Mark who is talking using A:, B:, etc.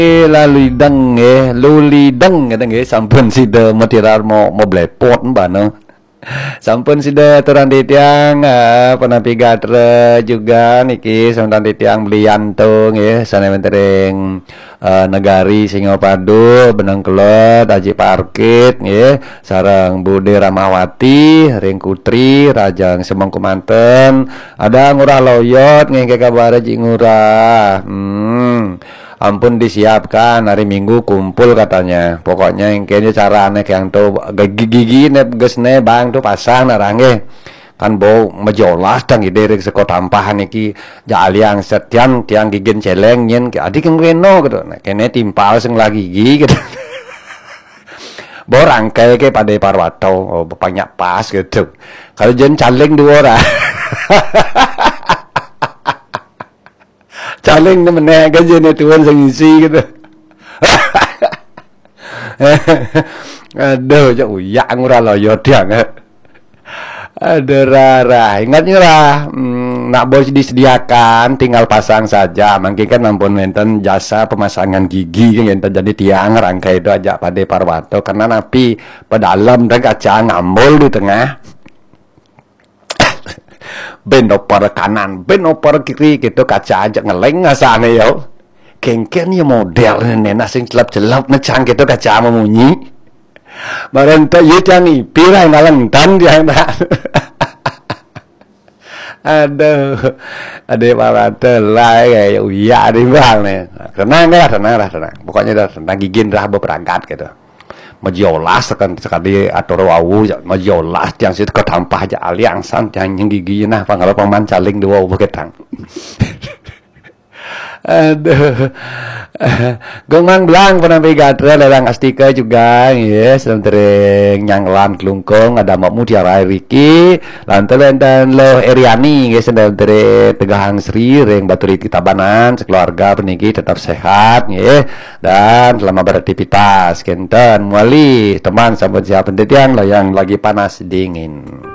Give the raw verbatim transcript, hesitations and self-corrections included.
A: lalu deng ya, luli deng kadang ya, sampun sida matirar mau mau blepot mbak no. Sampun sida turun di tiang uh, penapi gatra juga niki sampun di tiang beliantung ya sana mentering uh, negari Singapadu benang kelot Aji Parkit ya sarang Bude Ramawati Ring Kutri Rajang Semangku Manten ada ngurah loyot ngeke kabar Aji ngurah hmm ampun disiapkan hari Minggu kumpul katanya. Pokoknya yang kayaknya cara aneh yang tuh gigi-gigi nih gesne bang tuh pasang narange kan bau mejolas dan ide dari sekot tampahan iki jaliang setian tiang gigin celeng nyen adik yang reno gitu. Nah kene timpal sing lagi gigi gitu. Bau rangkai kayak pada Parwato oh, banyak pas gitu. Kalau jen caleng dua orang. Caling na meneh gaji ni tuan sang isi gitu. Aduh, cak uyak ngurah loyot yang. Aduh rara, ingat nyerah. Hmm, nak bos disediakan, tinggal pasang saja. Mungkin kan ampun nenten jasa pemasangan gigi yang jadi tiang rangkai itu aja pada Parwato karena napi pedalam dan kaca ngambul di tengah. Ben oper kanan, ben oper kiri gitu kaca aja ngeleng ngasane yo. Kengken ya model nenek sing celap-celap necang gitu kaca memunyi. Barenta ye cani pirai nalang tan dia. Aduh. Ade parate lah ya uya di bang nih. Tenang lah, tenang lah, tenang. Pokoknya dah tenang gigin dah berangkat gitu. Majolas kan sekali atau rawu majolas yang situ ketampah aja aliangsan yang yang gigi nah pangalo paman caling dua beketang. Aduh, gomang belang penampi gatra lerang astika juga ya sedang tering nyanglan kelungkung ada makmu tiara Riki lantaran dan lo Eriani ya sedang tering tegahang Sri ring baturi Tabanan sekeluarga peniki tetap sehat ya dan selama beraktivitas kenten muali teman sahabat siapa yang lo yang lagi panas dingin.